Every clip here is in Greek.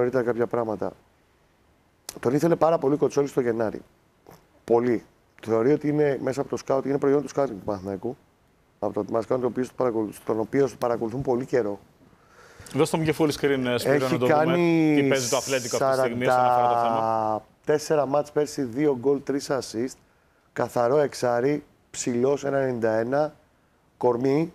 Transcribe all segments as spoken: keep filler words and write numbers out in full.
νωρίτερα κάποια πράγματα. Τον ήθελε πάρα πολύ Κοτσόλη στο Γενάρη. Πολύ. Θεωρεί ότι είναι μέσα από το σκάουτ, είναι προϊόν του σκάουτ του Παναθηναϊκού. Από το Τιμάς Σκάουτ, τον οποίο παρακολουθούν πολύ καιρό. Δώστε μου και full screen, Σπύρο, να το κάνει δούμε. Τι παίζει το Αθλέτικο αυτή τη στιγμή όσον αφορά το θέμα. Τέσσερα μάτς πέρσι, δύο γκολ, τρεις assist. Καθαρό εξάρι, ψηλός ένα ενενήντα ένα, κορμί.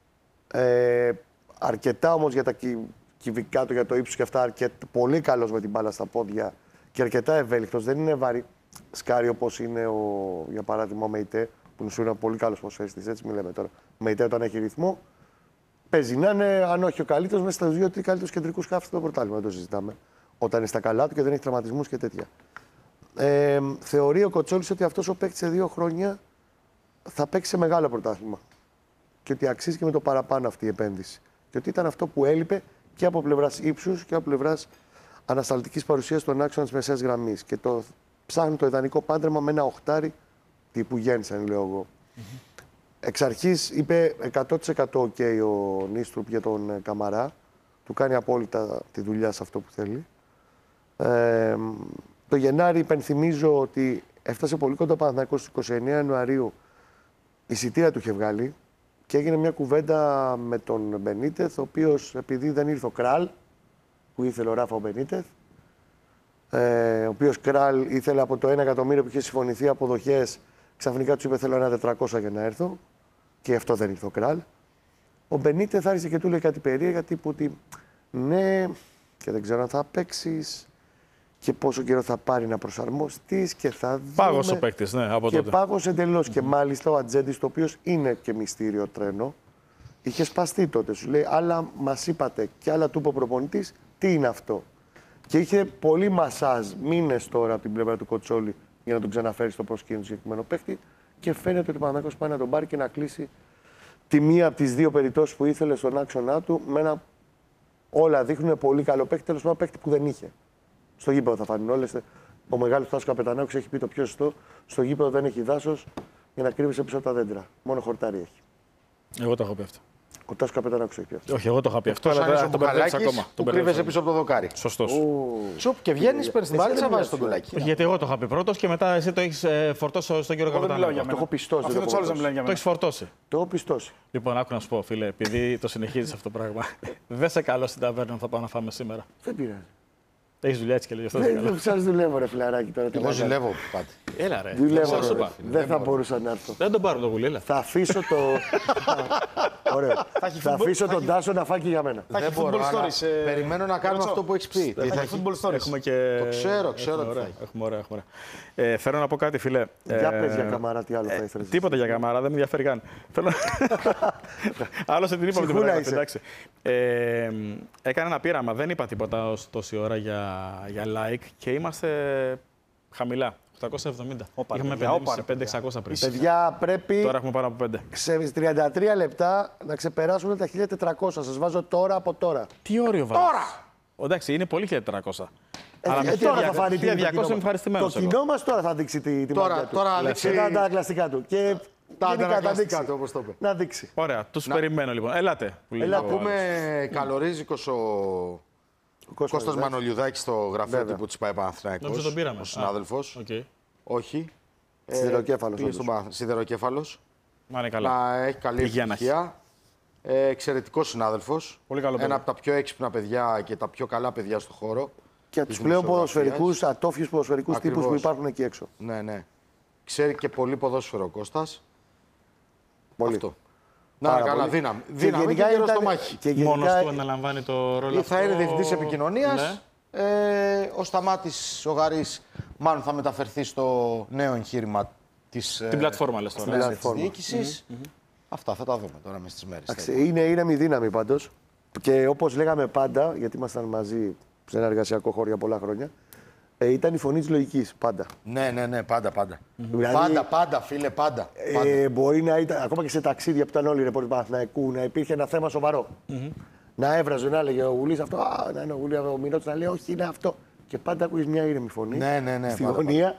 Ε, αρκετά όμως για τα κυ, κυβικά του, για το ύψος και αυτά. Αρκετά, πολύ καλός με την μπάλα στα πόδια και αρκετά ευέλικτος. Δεν είναι βαρύ σκάρι όπως είναι ο, για παράδειγμα ο Μεϊτέ, που είναι ένα πολύ καλός ποσφαιριστής, έτσι μιλάμε τώρα. Ο Μεϊτέ όταν έχει ρυθμό, παίζει να είναι, αν όχι ο καλύτερος, μέσα στους δύο-τρεις καλύτερους κεντρικούς χάφους στο πρωτάθλημα. Δεν το συζητάμε. Όταν είναι στα καλά του και δεν έχει τραυματισμούς και τέτοια. Ε, θεωρεί ο Κοτσόλης ότι αυτός ο παίκτης σε δύο χρόνια θα παίξει σε μεγάλο πρωτάθλημα. Και ότι αξίζει και με το παραπάνω αυτή η επένδυση. Και ότι ήταν αυτό που έλειπε και από πλευράς ύψους και από πλευράς ανασταλτικής παρουσίας στον άξονα της μεσαίας γραμμής. Και το ψάχνει το ιδανικό πάντρεμα με ένα οχτάρι τύπου Γένσεν, λέω εγώ. Mm-hmm. Εξ αρχής είπε εκατό τοις εκατό OK ο Νίστρουπ για τον Καμαρά. Του κάνει απόλυτα τη δουλειά σε αυτό που θέλει. Ε, το Γενάρη υπενθυμίζω ότι έφτασε πολύ κοντά ο Παναθηναϊκός στις είκοσι εννέα Ιανουαρίου. Η εισιτήρια του είχε βγάλει και έγινε μια κουβέντα με τον Μπενίτεθ, ο οποίος επειδή δεν ήρθε ο Κράλ, που ήθελε ο Ράφα ο Μπενίτεθ, ε, ο οποίος Κράλ ήθελε από το ένα εκατομμύριο που είχε συμφωνηθεί αποδοχές, ξαφνικά του είπε: θέλω ένα τετρακόσια για να έρθω. Και αυτό δεν ήρθε ο Κράλ. Ο Μπενίτεθ άρχισε και του λέει κάτι περίεργα, τύπου ότι ναι, και δεν ξέρω αν θα παίξεις και πόσο καιρό θα πάρει να προσαρμοστείς και θα δούμε. Πάγος ο παίκτης, ναι, από και τότε. πάγος εντελώς. Mm-hmm. Και μάλιστα ο Ατζέντης, το οποίο είναι και μυστήριο τρένο, είχε σπαστεί τότε. Σου λέει: άλλα μας είπατε και άλλα του είπε ο προπονητής, τι είναι αυτό. Και είχε πολύ μασάζ μήνες τώρα από την πλευρά του Κοτσόλη για να τον ξαναφέρει στο προσκήνιο του συγκεκριμένο παίκτη. Και φαίνεται ότι ο Παναθηναϊκός πάει να τον πάρει και να κλείσει τη μία από τις δύο περιπτώσεις που ήθελε στον άξονά του. Με ένα... Όλα δείχνουν πολύ καλό παίκτη, τέλος πάντων παίκτη που δεν είχε. Στο γήπεδο θα φανούν όλες. Ο μεγάλος Τάσος Καπετανάκος έχει πει το πιο σωστό: στο γήπεδο δεν έχει δάσος για να κρύβεσαι πίσω από τα δέντρα. Μόνο χορτάρι έχει. Εγώ το έχω πει αυτό. Ο Τάσος Καπετανάκος έχει πει αυτό. Όχι, εγώ το είχα πει αυτό. Αλλά τον μπερδέψα ακόμα. Τον κρύβεσαι πίσω από το δοκάρι. Σωστός. Τσουπ και βγαίνει, παίρνει την μπάλα και βάζει τον κουλάκι. Γιατί εγώ το είχα πει πρώτος και μετά εσύ το έχει φορτώσει στον κύριο Καπετανάκο. Το έχω πιστώσει. Αυτό το άλλος δεν μιλάει για Το μένα. έχει φορτώσει. Το έχω πιστώσει. Λοιπόν, άκου να σου πω, φίλε, επειδή το συνεχίζει αυτό το πράγμα. Δεν σε καλώ στην ταβέρνα, θα πάω να φάμε σήμερα. Δεν πειράζει. Έχει δουλειά έτσι και λέει αυτό. Δεν σα δουλεύω, ρε φιλαράκι τώρα. Εγώ ζηλεύω που πάτε. Έλα, ρε. Δουλεύω. Δεν θα μπορούσα να έρθω. Δεν τον πάρω το γουλί, έλα. Θα αφήσω το. Ωραίο. Θα αφήσω τον Τάσο να φάει και για μένα. Δεν μπορώ. Περιμένω να κάνουμε αυτό που έχει πει. Θα έχει football stories. Έχουμε και... Το ξέρω, ξέρω τι θα έχει. Έχουμε ωραία, έχουμε ωραία. Ε, θέλω να πω κάτι, φίλε. Για ε, πες για Καμαρά, τι άλλο θα ήθελες. Τίποτα για Καμαρά, δεν με ενδιαφέρει καν. Θέλω... Άλλωστε την είπαμε την πράγματι, εντάξει. Ε, έκανα ένα πείραμα, δεν είπα τίποτα ως τόση ώρα για, για like και είμαστε χαμηλά. οκτακόσια εβδομήντα. Όπα, Είχαμε παιδιά, πενήντα όπα, πέντε εξακόσια πριν. Παιδιά, πρέπει Τώρα έχουμε πάνω από πέντε. σε τριάντα τρία λεπτά να ξεπεράσουν τα χίλια τετρακόσια. Σας βάζω τώρα από τώρα. Τι όριο βάζεις. Τώρα! Εντάξει, είναι πολύ χίλια τετρακόσια. Ε, Αλλά ε, με τώρα θα φανεί χίλια διακόσια είμαι το ευχαριστημένος. Το κοινό μας τώρα θα δείξει τη, τη Τώρα- μαγεία του. τώρα θα Και δείξει- τα αντανακλαστικά του. Και Τα γενικά θα αντανακλαστικά δείξει. του, όπως το είπε. Να δείξει. Ωραία, τους περιμένω λοιπόν. Ελάτε. Που λέει Έλα, ο Να άλλος. πούμε καλορίζικος ο Κώστας Κώστας Μανολιουδάκης στο γραφείο Βέβαια. τύπου της ΠΑΕ Παναθηναϊκός. Νομίζω τον πήραμε. Ο συνάδελφος. Οκ. Όχι. Ε, Σιδεροκέφαλος, πήγε όντως. στον Παναθ- Σιδεροκέφαλος. Να είναι καλά. Να έχει καλή Υγεία να έχει. επιτυχία. Ε, εξαιρετικός συνάδελφος. Πολύ καλό παιδί. Ένα από τα πιο έξυπνα παιδιά και τα πιο καλά παιδιά στο χώρο. Και από της τους πλέον δημοσιογραφίας. ποδοσφαιρικούς, ατόφιους ποδοσφαιρικούς τύπους Ακριβώς. που υπάρχουν εκεί έξω. Ναι, ναι. Ξέρει και πολύ ποδόσφαιρο ο Κώστας. Πολύ. Αυτό. Να Πάρα είναι καλά, πολύ. δύναμη. Και Δύναμη και γενικά γύρω στο ήταν- μάχη. και γενικά- Μόνος του αναλαμβάνει το ρόλο Ή αυτό. θα είναι διευθυντής επικοινωνίας. Ναι. Ε, ο Σταμάτης ο Γαρής μάλλον θα μεταφερθεί στο νέο εγχείρημα της, Την πλατφόρμα λες της τώρα. της πλατφόρμα. διοίκησης. Αυτά θα τα δούμε τώρα μες στις μέρες. Εντάξει, είναι ήρεμη δύναμη πάντως. Και όπως λέγαμε πάντα, γιατί ήμασταν μαζί σε ένα εργασιακό χώρο για πολλά χρόνια, ε, ήταν η φωνή της λογικής πάντα. Ναι, ναι, ναι, πάντα, πάντα. Δηλαδή- Πάντα, πάντα, φίλε, πάντα. πάντα. Ε, μπορεί να ήταν, ακόμα και σε ταξίδια που ήταν όλοι οι ρεπόρτερ του Παναθηναϊκού, να υπήρχε ένα θέμα σοβαρό. Να έβραζε, να έλεγε ο Γουλής αυτό, α, να είναι ο Γουλής, ο Μινώτης να λέει όχι, είναι αυτό. Και πάντα ακούγες μια ήρεμη φωνή Ναι, ναι, ναι, στη πάντα, γωνία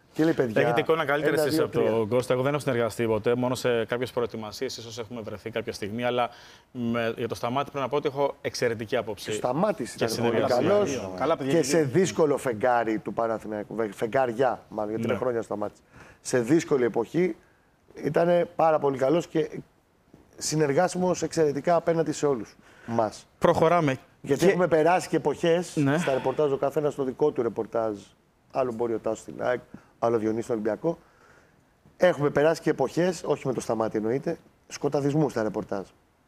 Και λέει, παιδιά, έχετε εικόνα καλύτερη ένα, εσείς δύο, από τρία. τον Κώστα. Εγώ δεν έχω συνεργαστεί ποτέ, μόνο σε κάποιες προετοιμασίες. Ίσως έχουμε βρεθεί κάποια στιγμή. Αλλά με, για το Σταμάτη πρέπει να πω ότι έχω εξαιρετική άποψη. Ο Σταμάτης και ήταν πολύ συνεργασία. καλός. Καλά, παιδιά, Και και σε δύσκολο φεγγάρι του Παναθηναϊκού. Φεγγάρια, μάλλον, γιατί Ναι. είναι χρόνια ο Σταμάτης. Σε δύσκολη εποχή ήταν πάρα πολύ καλός και συνεργάσιμος εξαιρετικά απέναντι σε όλους μας. Προχωράμε. Γιατί Και- έχουμε περάσει και εποχές Ναι. στα ρεπορτάζ, ο καθένας στο δικό του ρεπορτάζ. Άλλο μπορεί ο Τάσος στην ΑΕΚ, άλλο ο Διονύσης στον Ολυμπιακό. Έχουμε περάσει και εποχές, όχι με το Σταμάτη εννοείται, σκοταδισμού στα ρεπορτάζ.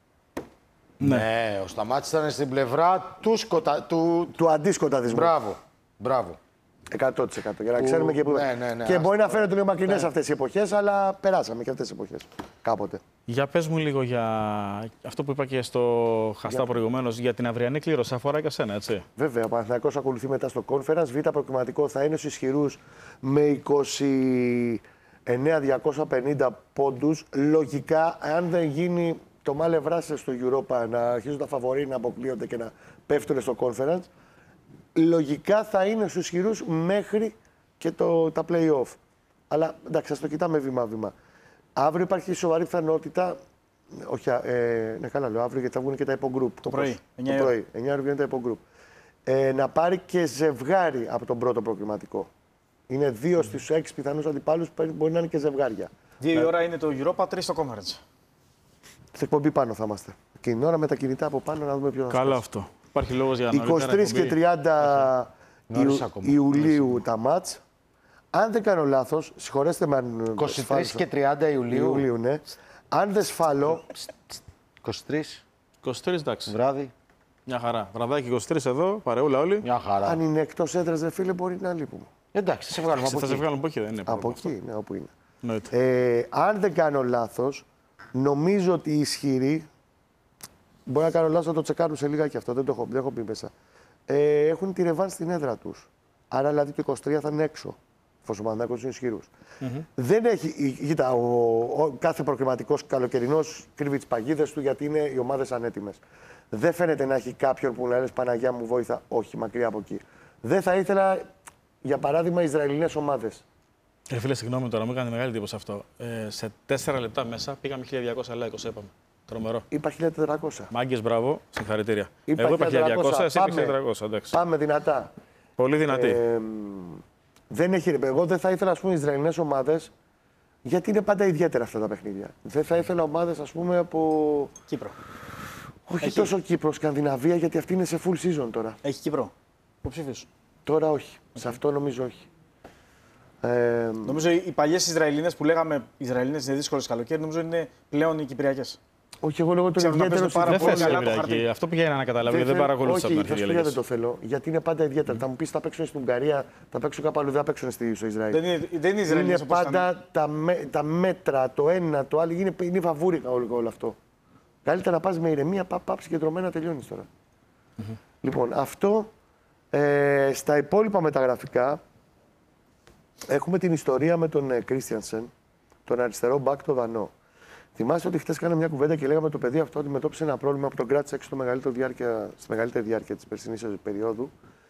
Ναι. Ναι, ο Σταμάτης ήταν στην πλευρά του σκοτα... του... Του αντίσκοταδισμού. Μπράβο. Μπράβο. εκατό τοις εκατό. Για να Που- ξέρουμε και πού. ναι, ναι, ναι, και ας μπορεί το- να φαίνονται λίγο μακρινές ναι. αυτές οι εποχές, αλλά περάσαμε και αυτές τις εποχές. Κάποτε. Για πες μου λίγο για αυτό που είπα και στο Χαστά προηγουμένως, για την αυριανή κλήρωση. Αφορά και εσένα, έτσι. Βέβαια, ο Παναθηναϊκός ακολουθεί μετά στο Conference. Β' προκριματικό θα είναι στους ισχυρούς με είκοσι εννέα χιλιάδες διακόσιους πενήντα πόντους. Λογικά, αν δεν γίνει το μάλε βράσε στο Europa να αρχίζουν τα φαβορί να αποκλείονται και να πέφτουν στο Conference, λογικά θα είναι στους ισχυρούς μέχρι και το, τα play-off. Αλλά εντάξει, ας το κοιτάμε βήμα-βήμα. Αύριο υπάρχει σοβαρή πιθανότητα. Όχι, ε, ναι, καλά λέω αύριο γιατί θα βγουν και τα υπογκρουπ. Το πρωί, Το εννιά η ώρα. πρωί, εννιά ώρα βγαίνουν τα υπογκρουπ. Ε, να πάρει και ζευγάρι από τον πρώτο προκριματικό. Είναι δύο στους έξι πιθανούς αντιπάλους που μπορεί να είναι και ζευγάρια. Δύο η ώρα είναι το Europa, τρεις το Conference. Στην εκπομπή πάνω θα είμαστε. Εκείνη την ώρα με τα κινητά από πάνω να δούμε ποιο θα Καλό σπάσει. αυτό. Υπάρχει λόγος για να είκοσι τρεις και τριάντα Νωρίς Ιου- ακόμα. Ιουλίου τα μάτς. Αν δεν κάνω λάθος, συγχωρέστε με αν είκοσι τρεις σφάλισα. και τριάντα Ιουλίου. Ιουλίου, ναι. Αν δεν σφάλω, είκοσι τρεις είκοσι τρεις, εντάξει. βράδυ. Μια χαρά. Βραδάκι είκοσι τρεις εδώ, παρεούλα όλοι. Μια χαρά. αν είναι εκτός έδρας, δε φίλε, μπορεί να λείπουμε. Εντάξει, θα σε βγάλουμε από Θα σε εκεί. βγάλουν από εκεί, δεν είναι. Από πρόβλημα αυτό. εκεί, ναι, όπου είναι. Εννοείται. Ε, αν δεν κάνω λάθος, νομίζω ότι οι ισχυροί, μπορεί να κάνω λάθος, θα το τσεκάρουν σε λίγα και αυτό, δεν το έχω, δεν έχω πει μέσα, ε, έχουν τη ρεβάν στην έδρα τους. Άρα δηλαδή το είκοσι τρία θα είναι έξω, εφόσον ο Παναθηναϊκός είναι ισχυρούς. Δεν έχει, η- κοίτα, ο, ο, κάθε προκριματικός καλοκαιρινός κρύβει τις παγίδες του γιατί είναι οι ομάδες ανέτοιμες. Δεν φαίνεται να έχει κάποιον που να λες Παναγιά μου βόηθα, όχι, μακριά από εκεί. Δεν θα ήθελα, για παράδειγμα, Ισραηλινές ομάδες. Ε, φίλε, συγγνώμη τώρα, μου έκανε μεγάλη εντύπωση αυτό. Ε, σε τέσσερα λεπτά μέσα πήγαμε χίλια διακόσια like, είπαμε. Τρομερό. Είπα χίλια τετρακόσια. Μάγκες, μπράβο, συγχαρητήρια. Είπα Εγώ είπα χίλια χίλια διακόσια, εσύ είπες Πάμε. χίλια τετρακόσια. Εντάξει. Πάμε δυνατά. Πολύ δυνατή. Ε, δεν έχει, εγώ δεν θα ήθελα, ας πούμε, Ισραηλινές ομάδες, γιατί είναι πάντα ιδιαίτερα αυτά τα παιχνίδια. Δεν θα ήθελα ομάδες, ας πούμε, από. Κύπρο. Όχι τόσο Κύπρο, Σκανδιναβία, γιατί αυτή είναι σε full season τώρα. Έχει Κύπρο. Υποψήφιο. Τώρα όχι. Σε αυτό νομίζω όχι. Ε, Νομίζω οι, οι παλιέ Ισραηλινές που λέγαμε Ισραηλινέ είναι δύσκολε καλοκαίρι, νομίζω είναι πλέον οι Κυπριακές. όχι, εγώ λέγω τον Ξέρω να ιδιαίτερο παίζουν πάρα Δεν πολύ θες καλά ρε το Βυράκη. χαρτί. Αυτό πήγαινα να καταλάβω, γιατί δεν θέλω- παρακολούθησα από όχι, την θα αρχή σου πω γιατί δεν διαλέγεις. το θέλω. Γιατί είναι πάντα ιδιαίτερα. Θα μου πει θα παίξουν στην Ουγγαρία, θα παίξουν κάπου αλλού, δεν θα παίξουν στη- στο Ισραήλ. Δεν είναι, δεν είναι Ισραηλινές Είναι όπως ήταν. πάντα τα, με- τα μέτρα, το ένα, το άλλο. Είναι, είναι βαβούρικα όλο, όλο αυτό. Καλύτερα να πα με ηρεμία, πά, πά, συγκεντρωμένα τελειώνει τώρα. Λοιπόν, αυτό ε, στα υπόλοιπα μεταγραφικά έχουμε την ιστορία με τον Κρίστιανσεν, τον αριστερό μπακ το Δανό. Θυμάστε ότι χθε κάναμε μια κουβέντα και λέγαμε το παιδί αυτό αντιμετώπισε ένα πρόβλημα που τον κράτησε έξω στο μεγαλύτερο διάρκεια, στη μεγαλύτερη διάρκεια τη περσινή περίοδου.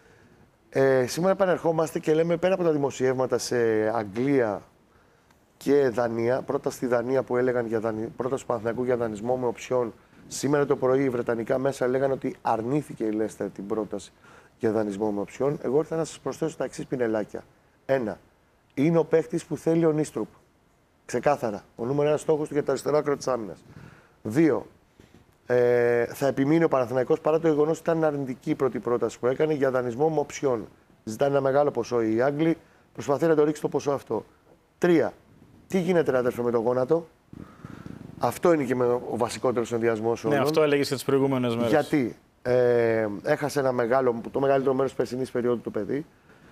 Ε, σήμερα επανερχόμαστε και λέμε πέρα από τα δημοσιεύματα σε Αγγλία και Δανία, πρώτα στη Δανία που έλεγαν για δανει... πρώτα στο Παναθηναϊκού για δανεισμό με οψιόν. Σήμερα το πρωί οι Βρετανικά μέσα έλεγαν ότι αρνήθηκε η Λέστερ την πρόταση για δανεισμό με οψιόν. Εγώ ήρθα να σα προσθέσω τα εξή πινελάκια. Ένα, είναι ο παίχτη που θέλει ο Νίστρουπ. Ξεκάθαρα. Ο νούμερο ένα στόχο του για το αριστερό άκρο τη άμυνα. Δύο, ε, θα επιμείνει ο Παναθηναϊκός παρά το γεγονό ότι ήταν αρνητική η πρώτη πρόταση που έκανε για δανεισμό με οψιόν. Ζητάνε ένα μεγάλο ποσό οι Άγγλοι, προσπαθεί να το ρίξει το ποσό αυτό. Τρία, τι γίνεται, αδερφέ, με το γόνατο. Αυτό είναι και με ο βασικότερο ενδιασμό όλων. Ναι, αυτό έλεγε και τι προηγούμενε μέρε. Γιατί ε, έχασε ένα μεγάλο, το μεγαλύτερο μέρο τη περσινή περίοδου του παιδί.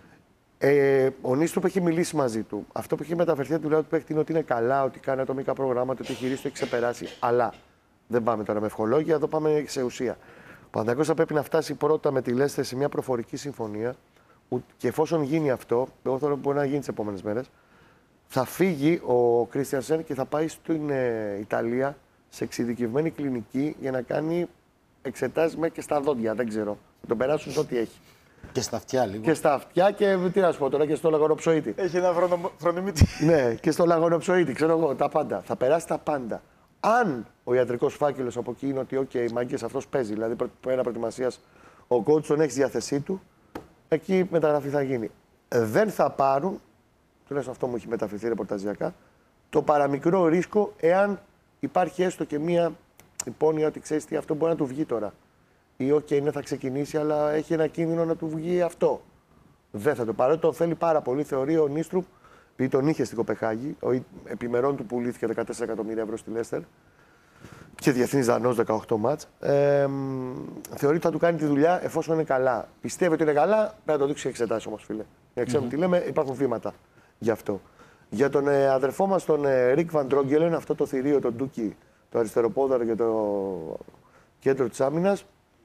Ε, ο Νίστρουπ έχει μιλήσει μαζί του. Αυτό που έχει μεταφερθεί από τη δουλειά του παίχτη είναι ότι είναι καλά, ότι κάνει ατομικά προγράμματα, ότι η χειρίστηκε, έχει ξεπεράσει. Αλλά δεν πάμε τώρα με ευχολόγια, εδώ πάμε σε ουσία. Ο Παναθηναϊκός θα πρέπει να φτάσει πρώτα με τη Λέστερ σε μια προφορική συμφωνία. Και εφόσον γίνει αυτό, εγώ θέλω μπορεί να γίνει τι επόμενε μέρε, θα φύγει ο Κρίστιανσεν και θα πάει στην ε, Ιταλία σε εξειδικευμένη κλινική για να κάνει εξετάσεις μέχρι και στα δόντια. Δεν ξέρω. Θα τον περάσουν σε ό,τι έχει. Και στα αυτιά λίγο. Και στα αυτιά και τι να σου πω τώρα και στο λαγονοψοίτη. Έχει ένα φρονιμίτη. Ναι, και στο λαγονοψοίτη, ξέρω εγώ, τα πάντα. Θα περάσει τα πάντα. Αν ο ιατρικός φάκελος από εκεί είναι ότι, οκ, okay, μάγκες, αυτός παίζει, δηλαδή πέρα προετοιμασίας, ο coach τον έχει στη διάθεσή του, εκεί μεταγραφή θα γίνει. Δεν θα πάρουν, τουλάχιστον αυτό μου έχει μεταφερθεί ρεπορταζιακά, το παραμικρό ρίσκο εάν υπάρχει έστω και μία υπόνοια ότι ξέρει τι, αυτό μπορεί να του βγει τώρα. Ή, οκ, okay, ναι, θα ξεκινήσει, αλλά έχει ένα κίνδυνο να του βγει αυτό. Δεν θα το πάρει. Το θέλει πάρα πολύ. Θεωρεί ο Νίστρουπ, επειδή τον είχε στην Κοπεχάγη, ο επιμερών του πουλήθηκε δεκατέσσερα εκατομμύρια ευρώ στη Λέστερ και διεθνής δανός δεκαοκτώ μάτς. Ε, θεωρεί ότι θα του κάνει τη δουλειά εφόσον είναι καλά. Πιστεύει ότι είναι καλά, πρέπει να το δείξει και εξετάσει όμως, φίλε. Για να ξέρουμε mm-hmm. τι λέμε, υπάρχουν βήματα γι' αυτό. Για τον ε, αδερφό μας, τον ε, Ρικ Βαν Τρόγκελεν, αυτό το θηρίο, τον Ντούκι, το αριστεροπόδαρο και το κέντρο της άμυνας,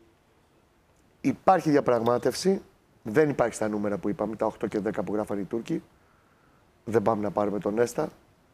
υπάρχει διαπραγμάτευση. Δεν υπάρχει στα νούμερα που είπαμε, τα οκτώ και δέκα που γράφανε οι Τούρκοι. Δεν πάμε να πάρουμε τον Νέστα.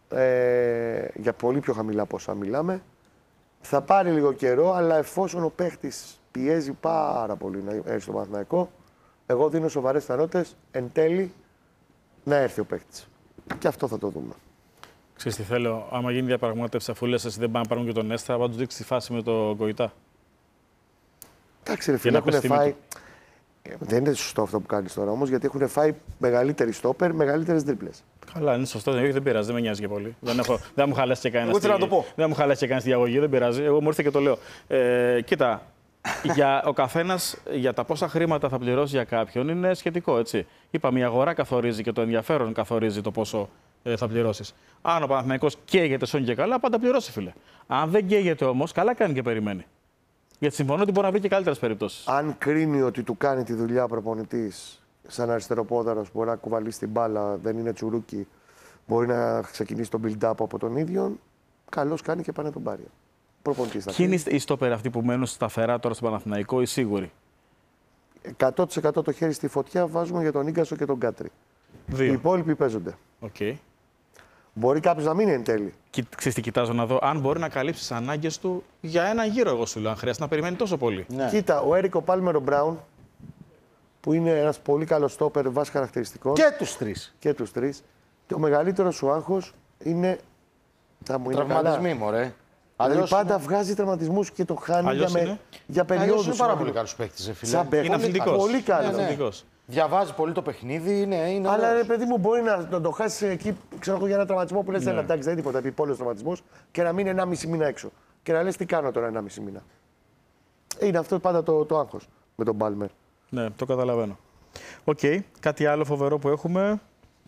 Ε, για πολύ πιο χαμηλά ποσά μιλάμε. Θα πάρει λίγο καιρό, αλλά εφόσον ο παίχτης πιέζει πάρα πολύ να έρθει στο Παναθηναϊκό, εγώ δίνω σοβαρές πιθανότητες εν τέλει να έρθει ο παίχτης. Και αυτό θα το δούμε. Ξέρεις τι θέλω, άμα γίνει διαπραγμάτευση, αφού λες εσύ δεν πάνε να πάρουν και τον Νέστα, θα του δείξει τη φάση με το Γκοϊτά. Εντάξει, ρε φίλε, έχουν φάει. Δεν είναι σωστό αυτό που κάνεις τώρα όμως, γιατί έχουν φάει μεγαλύτερη στόπερ, μεγαλύτερες τρίπλες. Καλά, είναι σωστό. Δεν, δεν πειράζει, δεν με νοιάζει και πολύ. δεν, έχω, δεν μου χαλάσει και κανένα. Εγώ να το πω. Δεν μου χαλάσει και κανένα στη διαγωγή, δεν πειράζει. Εγώ μου ήρθε και το λέω. Ε, κοίτα, για ο καθένας για τα πόσα χρήματα θα πληρώσει για κάποιον είναι σχετικό, έτσι. Είπαμε, η αγορά καθορίζει και το ενδιαφέρον καθορίζει το πόσο ε, θα πληρώσεις. Αν ο Παναθηναϊκός καίγεται σώνει και καλά, πάντα πληρώσει, φίλε. Αν δεν καίγεται όμως, καλά κάνει και περιμένει. Γιατί συμφωνώ ότι μπορεί να βρει και καλύτερες περιπτώσεις. Αν κρίνει ότι του κάνει τη δουλειά προπονητής σαν αριστεροπόδαρος, μπορεί να κουβαλήσει την μπάλα, δεν είναι τσουρούκι, μπορεί να ξεκινήσει το build-up από τον ίδιο, καλώς κάνει και πάνε να τον πάρει. Προπονητής θα Ποιοι είναι οι στόπερ αυτοί που μένουν σταθερά τώρα στο Παναθηναϊκό, οι σίγουροι? εκατό τοις εκατό το χέρι στη φωτιά βάζουμε για τον Ίγκασο και τον Κάτρι. Δύο. Οι υπόλοιποι παίζονται. Okay. Μπορεί κάποιο να μην είναι εν τέλει. Ξέρεις τι κοιτάζω να δω, αν μπορεί να καλύψει τις ανάγκες του για ένα γύρο, εγώ σου λέω, αν χρειάζεται να περιμένει τόσο πολύ. Ναι. Κοίτα, ο Έρικο Πάλμερο Μπράουν, που είναι ένας πολύ καλός στόπερ βάσει χαρακτηριστικών. Και τους τρεις. Και τους τρεις. Το μεγαλύτερο σου άγχος είναι. Τραυματισμοί, μωρέ. Δηλαδή πάντα είναι... βγάζει τραυματισμούς και το χάνει για, με... για περιόδους. Είναι πάρα πολύ καλός παίκτης, φίλε. Σαν παίκτης. Είναι αθλητικός. Πολύ καλός. Ναι, ναι. Διαβάζει πολύ το παιχνίδι, είναι. είναι αλλά ρε παιδί μου, μπορεί να, να το χάσει εκεί, ξέρω εγώ, για ένα τραυματισμό που λες ναι. εντάξει, δεν είναι τίποτα, επιπόλαιος τραυματισμός και να μείνει ενάμιση μήνα έξω. Και να λες τι κάνω τώρα ενάμιση μήνα. Είναι αυτό πάντα το, το άγχος με τον Πάλμερ. Ναι, το καταλαβαίνω. Οκ, okay. Κάτι άλλο φοβερό που έχουμε.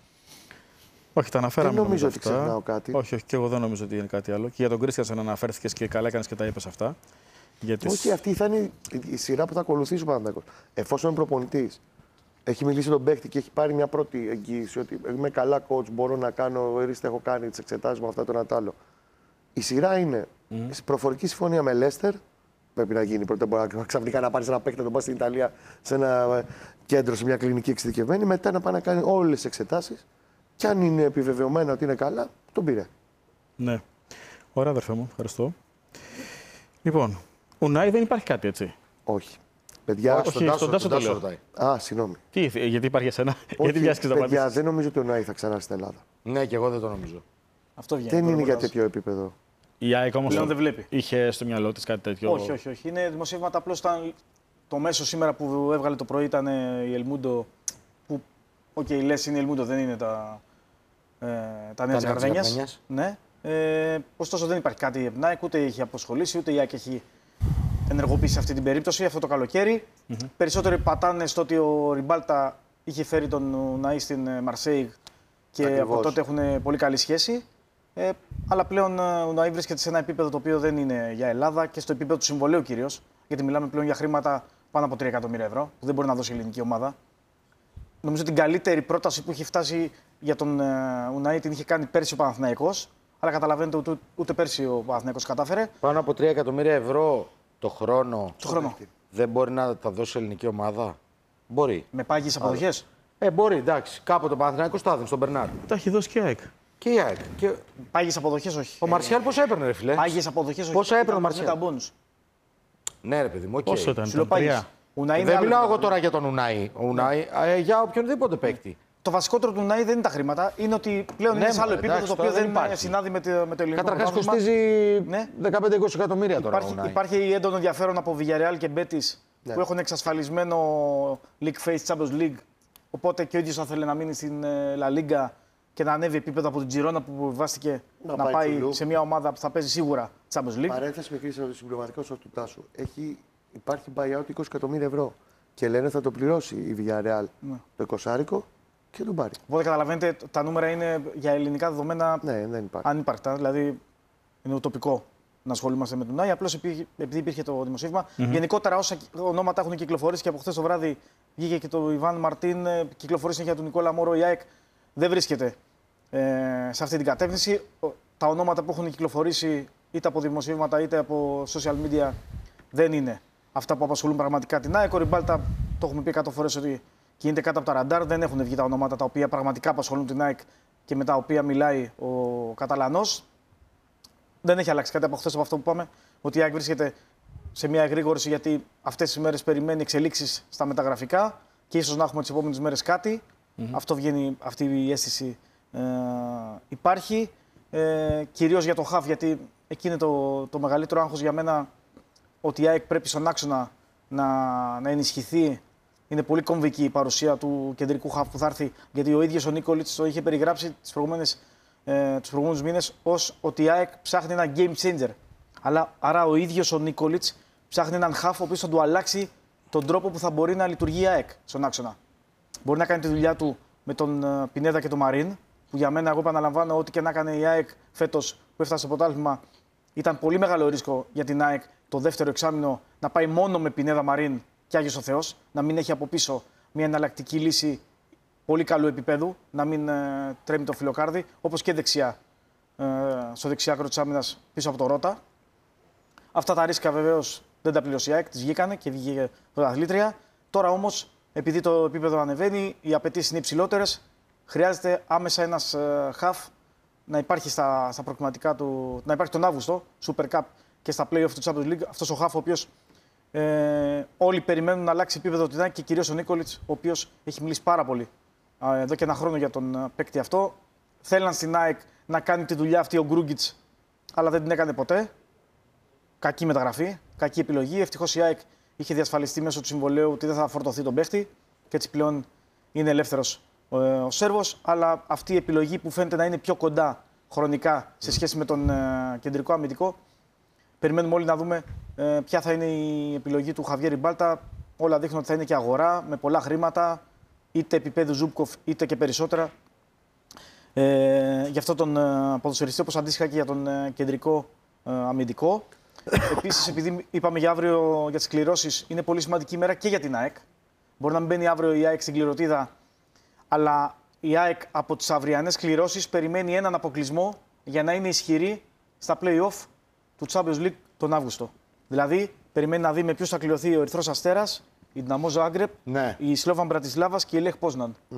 Όχι, τα αναφέραμε. Δεν νομίζω ότι ξεχνάω κάτι. Όχι, όχι, και εγώ δεν νομίζω ότι είναι κάτι άλλο. Και για τον Κρίστιανσεν αναφέρθηκες και καλά έκανες και τα είπες αυτά. Γιατί... Όχι, αυτή θα είναι η σειρά που θα ακολουθήσει ο Παναθηναϊκός. Εφόσον είναι προπονητής, έχει μιλήσει τον παίκτη και έχει πάρει μια πρώτη εγγύηση ότι είμαι καλά coach, μπορώ να κάνω, ορίστε, έχω κάνει τις εξετάσεις μου, αυτά το ένα το άλλο. Η σειρά είναι mm. προφορική συμφωνία με Λέστερ. Πρέπει να γίνει πρώτα. Μπορεί να ξαφνικά να πάρει ένα παίκτη, να τον πας στην Ιταλία σε ένα κέντρο, σε μια κλινική εξειδικευμένη. Μετά να πάει να κάνει όλες τις εξετάσεις. Και αν είναι επιβεβαιωμένα ότι είναι καλά, τον πήρε. Ναι. Ωραία, αδερφέ μου. Ευχαριστώ. Λοιπόν, ο Νάι δεν υπάρχει κάτι έτσι. Όχι. Παιδιά, όχι, στον Τάσο, Τάσο το λέω. Α, συγγνώμη. Τι, γιατί υπάρχει εσένα, όχι, γιατί βιάσκεις να παιδιά, απαντήσεις. δεν νομίζω ότι ο Νάι θα ξανάρθει στην Ελλάδα. Ναι, και εγώ δεν το νομίζω. Αυτό βγαίνει. Δεν είναι για τέτοιο επίπεδο. Η ΑΕΚ όμως δεν βλέπει. Είχε στο μυαλό της κάτι τέτοιο. Όχι, όχι, όχι. Είναι δημοσίευματα. Απλώς ήταν το μέσο σήμερα που έβγαλε το πρωί ήταν η Ελμούντο. Που, οκ, okay, λες είναι η Ελμούντο, δεν είναι τα, ε, τα νέα της Γαρδένιας. Ναι. Ε, ωστόσο δεν υπάρχει κάτι η ΑΕΚ, ούτε έχει αποσχολήσει, ούτε η ΑΕΚ έχει ενεργοποιήσει αυτή την περίπτωση αυτό το καλοκαίρι. Mm-hmm. Περισσότεροι πατάνε στο ότι ο Ριμπάλτα είχε φέρει τον Ναΐ στην Μαρσέιγ και ακριβώς. Από τότε έχουν πολύ καλή σχέση. Ε, αλλά πλέον ο Ναΐ βρίσκεται σε ένα επίπεδο το οποίο δεν είναι για Ελλάδα και στο επίπεδο του συμβολέου κυρίως. Γιατί μιλάμε πλέον για χρήματα πάνω από τρία εκατομμύρια ευρώ που δεν μπορεί να δώσει η ελληνική ομάδα. Νομίζω την καλύτερη πρόταση που έχει φτάσει για τον Ουναΐ την είχε κάνει πέρσι ο Παναθηναϊκός. Αλλά καταλαβαίνετε ούτε, ούτε πέρσι ο Παναθηναϊκός κατάφερε. Πάνω από τρία εκατομμύρια ευρώ το χρόνο, το χρόνο δεν μπορεί να τα δώσει η ελληνική ομάδα. Μπορεί. Με πάγιες αποδοχές. Ε, μπορεί, εντάξει. Κάποτε ο Παναθηναϊκός το έδινε στον Μπερνάρ. Τα έχει δώσει και η ΑΕΚ. Και η ΑΕΚ. Και... Πάγιες αποδοχές, όχι. Ο Μαρσιάλ πόσα έπαιρνε, ρε φιλέ. Πάγιες αποδοχές, όχι. Πόσα έπαιρνε ο Μαρσιάλ. Τα bonus. Ναι, ρε παιδί μου, okay. Πόσο ήταν, ήταν τρία. Ουνάι δεν μιλάω εγώ τώρα για τον Ουνάι. Ο Ουνάι ναι. για οποιονδήποτε παίκτη. Το βασικότερο του Ουνάι δεν είναι τα χρήματα. Είναι ότι πλέον ναι, είναι σε άλλο επίπεδο εντάξει, το οποίο δεν υπάρχει. συνάδει με το, με το ελληνικό. Καταρχάς κοστίζει ναι. δεκαπέντε με είκοσι εκατομμύρια τώρα. Υπάρχει, υπάρχει έντονο ενδιαφέρον από Villarreal και Betis ναι. που έχουν εξασφαλισμένο League Face Champions League. Οπότε και ο ίδιος θα θέλει να μείνει στην La Liga και να ανέβει επίπεδο από την Τζιρόνα που βάστηκε να, να πάει τσουλού. σε μια ομάδα που θα παίζει σίγουρα Champions League. Παρένθεση μικρή συμπληρωματικό του Τάσου. Έχει, υπάρχει buyout είκοσι εκατομμύρια ευρώ και λένε θα το πληρώσει η Villarreal ναι. το εικοσάρικο και τον πάρει. Οπότε καταλαβαίνετε τα νούμερα είναι για ελληνικά δεδομένα ναι, δεν υπάρχει. ανύπαρκτα. Δηλαδή είναι ουτοπικό να ασχολούμαστε με τον Ουνάι. Απλώς επειδή υπήρχε το δημοσίευμα. Mm-hmm. Γενικότερα όσα ονόματα έχουν κυκλοφορήσει και από χθες το βράδυ βγήκε και το Ιβάν Μαρτίν, κυκλοφορήσει για τον Νικόλα Μόρο, η ΑΕΚ δεν βρίσκεται ε, σε αυτή την κατεύθυνση. Τα ονόματα που έχουν κυκλοφορήσει είτε από δημοσίευματα είτε από social media δεν είναι αυτά που απασχολούν πραγματικά την ΑΕΚ. Ο Ριμπάλτα, το έχουμε πει εκατό φορές ότι κινείται κάτω από τα ραντάρ. Δεν έχουν βγει τα ονόματα τα οποία πραγματικά απασχολούν την ΑΕΚ και με τα οποία μιλάει ο Καταλανός. Δεν έχει αλλάξει κάτι από χθες από αυτό που είπαμε, ότι η ΑΕΚ βρίσκεται σε μια εγρήγορση γιατί αυτές τις μέρες περιμένει εξελίξεις στα μεταγραφικά και ίσως να έχουμε τις επόμενες μέρες κάτι. Mm-hmm. Αυτό βγαίνει, αυτή η αίσθηση ε, υπάρχει. Ε, κυρίως για το χαφ, γιατί εκεί είναι το, το μεγαλύτερο άγχος για μένα, ότι η ΑΕΚ πρέπει στον άξονα να, να ενισχυθεί. Είναι πολύ κομβική η παρουσία του κεντρικού χαφ που θα έρθει, γιατί ο ίδιος ο Νίκολιτς το είχε περιγράψει τις προηγούμενες, ε, τους προηγούμενους μήνες ως ότι η ΑΕΚ ψάχνει ένα game changer. Αλλά, άρα ο ίδιος ο Νίκολιτς ψάχνει έναν χαφ ο οποίος θα του αλλάξει τον τρόπο που θα μπορεί να λειτουργεί η ΑΕΚ στον άξονα. Μπορεί να κάνει τη δουλειά του με τον uh, Πινέδα και τον Μαρίν, που για μένα, εγώ επαναλαμβάνω, ό,τι και να έκανε η ΑΕΚ φέτος που έφτασε στο πρωτάθλημα, ήταν πολύ μεγάλο ρίσκο για την ΑΕΚ το δεύτερο εξάμηνο να πάει μόνο με Πινέδα, Μαρίν και Άγιος ο Θεός, να μην έχει από πίσω μια εναλλακτική λύση πολύ καλού επίπεδου, να μην uh, τρέμει το φιλοκάρδι, όπως και δεξιά, uh, στο δεξιάκρο της άμυνας πίσω από το Ρώτα. Αυτά τα ρίσκα βεβαίως δεν τα πλήρωσε η ΑΕΚ, τις βγήκανε και βγήκε πρωταθλήτρια. Τώρα όμως, επειδή το επίπεδο ανεβαίνει, οι απαιτήσεις είναι υψηλότερες, χρειάζεται άμεσα ένας uh, χαφ να υπάρχει στα, στα προκριματικά του, να υπάρχει τον Αύγουστο, Super Cup και στα play-off του Champions League. Αυτός ο χαφ ο οποίος ε, όλοι περιμένουν να αλλάξει επίπεδο του Ινάκη και κυρίως ο Νίκολιτς, ο οποίος έχει μιλήσει πάρα πολύ ε, εδώ και ένα χρόνο για τον uh, παίκτη αυτό. Θέλαν στην ΑΕΚ να κάνει τη δουλειά αυτή ο Γκρούγκιτς, αλλά δεν την έκανε ποτέ. Κακή μεταγραφή, κακή επιλογή. Ευτυχώς η ΑΕΚ είχε διασφαλιστεί μέσω του συμβολαίου ότι δεν θα φορτωθεί τον παίχτη και έτσι πλέον είναι ελεύθερος ο, ο Σέρβος. Αλλά αυτή η επιλογή που φαίνεται να είναι πιο κοντά χρονικά σε σχέση με τον ε, κεντρικό αμυντικό, περιμένουμε όλοι να δούμε ε, ποια θα είναι η επιλογή του Χαβιέρ Ριμπάλτα. Όλα δείχνουν ότι θα είναι και αγορά με πολλά χρήματα, είτε επίπεδου Ζούμπκοφ είτε και περισσότερα. Ε, για αυτόν τον ε, ποδοσφαιριστή, όπως αντίστοιχα και για τον ε, κεντρικό ε, αμυντικό. Επίσης, επειδή είπαμε για αύριο για τις κληρώσεις, είναι πολύ σημαντική ημέρα και για την ΑΕΚ. Μπορεί να μην μπαίνει αύριο η ΑΕΚ στην κληρωτίδα, αλλά η ΑΕΚ από τις αυριανές κληρώσεις περιμένει έναν αποκλεισμό για να είναι ισχυρή στα play-off του Champions League τον Αύγουστο. Δηλαδή, περιμένει να δει με ποιους θα κληρωθεί ο Ερυθρός Αστέρας, η Δυναμό Ζάγκρεπ, ναι. η Σλόβαν Μπρατισλάβας και η Λεχ Πόσναν. Mm.